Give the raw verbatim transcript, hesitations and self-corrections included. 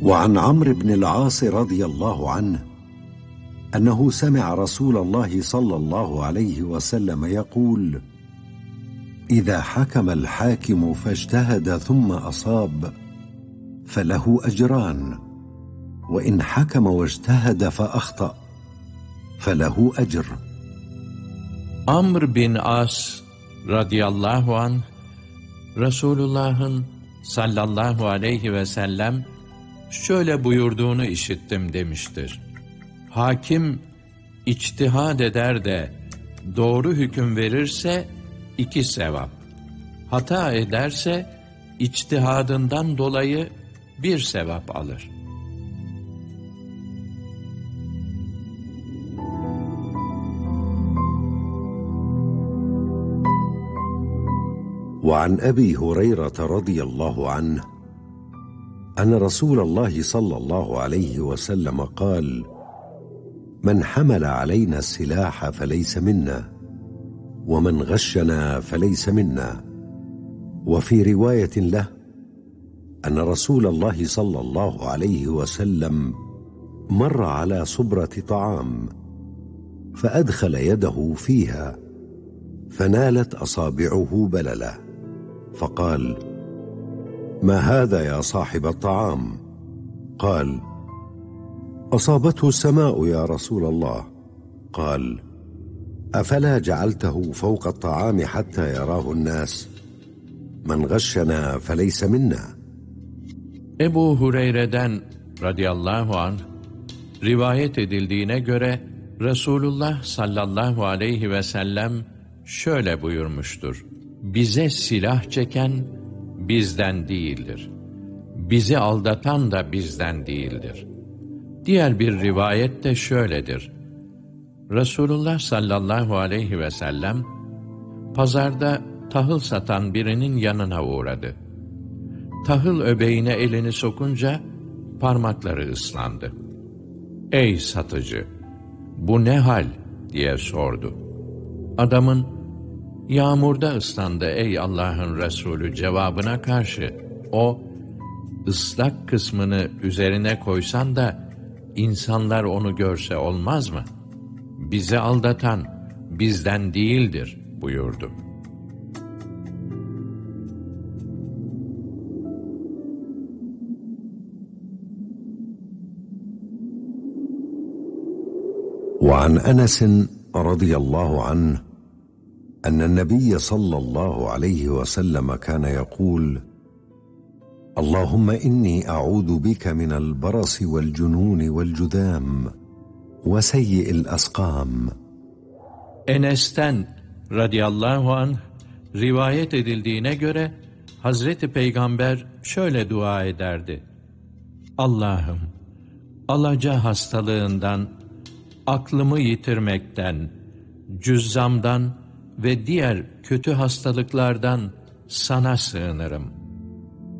وعن عمرو بن العاص رضي الله عنه أنه سمع رسول الله صلى الله عليه وسلم يقول: إذا حكم الحاكم فاجتهد ثم أصاب فله أجران، وإن حكم واجتهد فأخطأ فله أجر. Amr bin As radıyallahu anh, Resulullah'ın sallallahu aleyhi ve sellem şöyle buyurduğunu işittim demiştir. Hakim içtihad eder de doğru hüküm verirse iki sevap, hata ederse içtihadından dolayı bir sevap alır. وعن أبي هريرة رضي الله عنه أن رسول الله صلى الله عليه وسلم قال: من حمل علينا السلاح فليس منا، ومن غشنا فليس منا. وفي رواية له أن رسول الله صلى الله عليه وسلم مر على صبرة طعام فأدخل يده فيها فنالت أصابعه بللا، فقال: ما هذا يا صاحب الطعام؟ قال: أصابته السماء يا رسول الله. قال: أفلا جعلته فوق الطعام حتى يراه الناس؟ من غشنا فليس منا. Ebu Hureyre'den radıyallahu anh rivayet edildiğine göre Resulullah sallallahu aleyhi ve sellem şöyle buyurmuştur: bize silah çeken bizden değildir, bizi aldatan da bizden değildir. Diğer bir rivayet de şöyledir: Resulullah sallallahu aleyhi ve sellem pazarda tahıl satan birinin yanına uğradı. Tahıl öbeğine elini sokunca parmakları ıslandı. "Ey satıcı, bu ne hal?" diye sordu. Adamın "Yağmurda ıslandı ey Allah'ın Resulü" cevabına karşı o, "Islak kısmını üzerine koysan da insanlar onu görse olmaz mı? Bizi aldatan bizden değildir" buyurdu. وعن أنس رضي الله عنه أن النبي صلى الله عليه وسلم كان يقول: اللهم إني أعوذ بك من البرص والجنون والجذام وسيء الأسقام. Enes'ten radıyallahu anh rivayet edildiğine göre Hazreti Peygamber şöyle dua ederdi: Allah'ım, alaca hastalığından, aklımı yitirmekten, cüzzamdan ve diğer kötü hastalıklardan sana sığınırım.